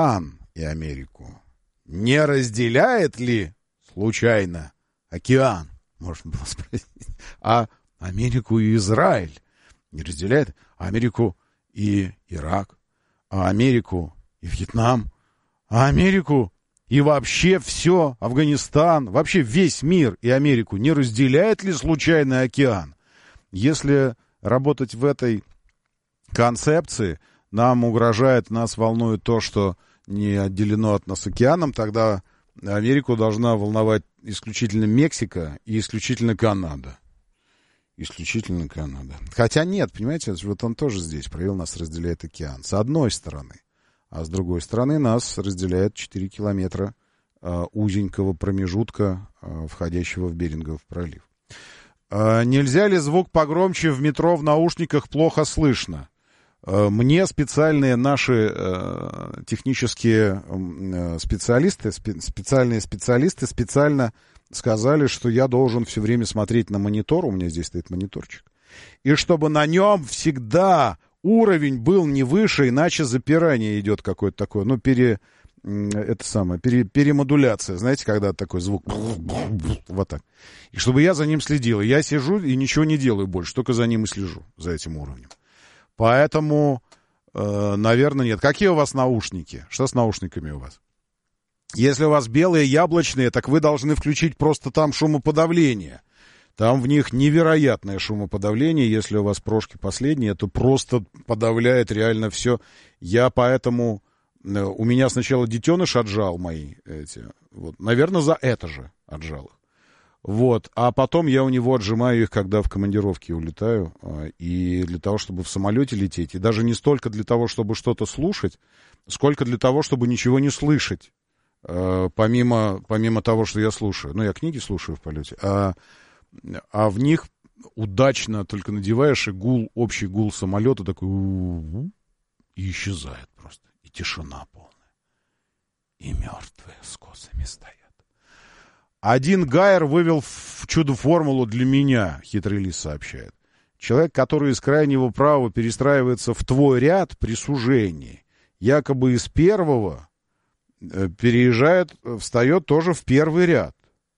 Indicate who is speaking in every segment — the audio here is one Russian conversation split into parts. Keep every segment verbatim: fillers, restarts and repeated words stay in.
Speaker 1: океан и Америку не разделяет ли случайно океан, можно было спросить, а Америку и Израиль не разделяет, а Америку и Ирак, а Америку и Вьетнам, а Америку и вообще все, Афганистан, вообще весь мир и Америку не разделяет ли случайно океан? Если работать в этой концепции, нам угрожает, нас волнует то, что не отделено от нас океаном, тогда Америку должна волновать исключительно Мексика и исключительно Канада. Исключительно Канада. Хотя нет, понимаете, вот он тоже здесь проявил, нас разделяет океан. С одной стороны. А с другой стороны нас разделяет четыре километра э, узенького промежутка, э, входящего в Берингов пролив. Э, нельзя ли звук погромче? В метро в наушниках плохо слышно. Э, мне специальные наши э, технические э, специалисты, спе- специальные специалисты специально сказали, что я должен все время смотреть на монитор, у меня здесь стоит мониторчик, и чтобы на нем всегда уровень был не выше, иначе запирание идет какое-то такое, ну, пере, это самое, пере, перемодуляция, знаете, когда такой звук, вот так. И чтобы я за ним следил. Я сижу и ничего не делаю больше, только за ним и слежу, за этим уровнем. Поэтому, э, наверное, нет. Какие у вас наушники? Что с наушниками у вас? Если у вас белые яблочные, так вы должны включить просто там шумоподавление. Там в них невероятное шумоподавление. Если у вас прошки последние, то просто подавляет реально все. Я поэтому... У меня сначала детеныш отжал мои эти. Вот. Наверное, за это же отжал их. Вот. А потом я у него отжимаю их, когда в командировке улетаю. И для того, чтобы в самолете лететь. И даже не столько для того, чтобы что-то слушать, сколько для того, чтобы ничего не слышать. Помимо, помимо того, что я слушаю. Ну, я книги слушаю в полете. А, а в них удачно только надеваешь, и гул, общий гул самолета такой... И исчезает просто. И тишина полная. И мертвые с косами стоят. Один Гайер вывел в чудо-формулу для меня, хитрый лис сообщает. Человек, который из крайнего права перестраивается в твой ряд при сужении, якобы из первого переезжает, встает тоже в первый ряд.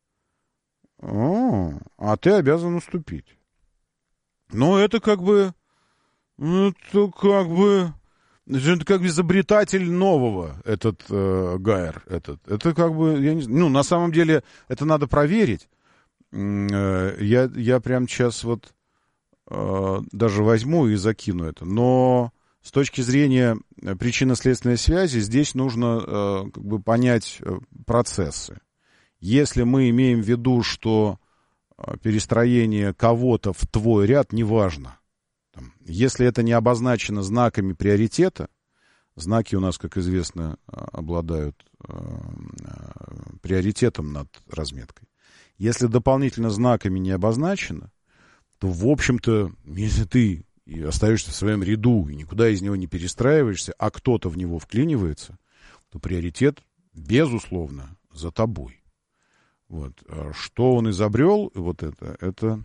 Speaker 1: О, а ты обязан уступить. Ну, это как бы... Это как бы... Это как изобретатель нового, этот э, Гайер. Этот. Это как бы... Я не, ну, на самом деле, это надо проверить. Э, я, я прямо сейчас вот э, даже возьму и закину это. Но... С точки зрения причинно-следственной связи здесь нужно э, как бы понять э, процессы. Если мы имеем в виду, что э, перестроение кого-то в твой ряд неважно, там, если это не обозначено знаками приоритета, знаки у нас, как известно, обладают э, э, приоритетом над разметкой. Если дополнительно знаками не обозначено, то, в общем-то, если ты и остаешься в своем ряду, и никуда из него не перестраиваешься, а кто-то в него вклинивается, то приоритет, безусловно, за тобой. Вот. Что он изобрел, вот это, это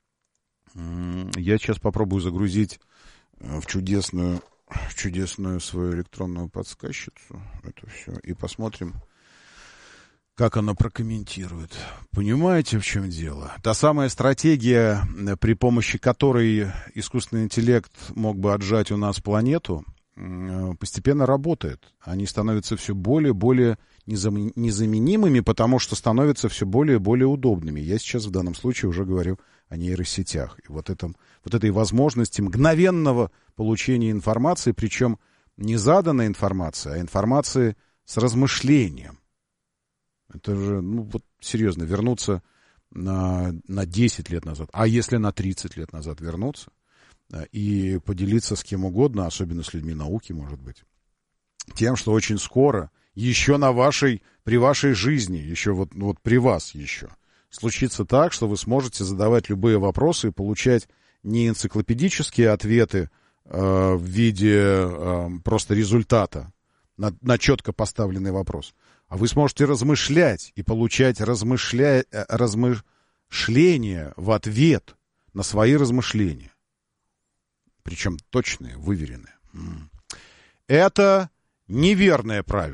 Speaker 1: я сейчас попробую загрузить в чудесную, в чудесную свою электронную подсказчицу это все, и посмотрим, как она прокомментирует. Понимаете, в чем дело? Та самая стратегия, при помощи которой искусственный интеллект мог бы отжать у нас планету, постепенно работает. Они становятся все более и более незаменимыми, потому что становятся все более и более удобными. Я сейчас в данном случае уже говорю о нейросетях. И вот, этом, вот этой возможности мгновенного получения информации, причем не заданной информации, а информации с размышлением. Это же, ну вот серьезно, вернуться на, на десять лет назад, а если на тридцать лет назад вернуться и поделиться с кем угодно, особенно с людьми науки, может быть, тем, что очень скоро, еще на вашей, при вашей жизни, еще вот, вот при вас еще, случится так, что вы сможете задавать любые вопросы и получать не энциклопедические ответы э, в виде э, просто результата на, на четко поставленный вопрос, а вы сможете размышлять и получать размышля... размышления в ответ на свои размышления. Причем точные, выверенные. Это неверное правило.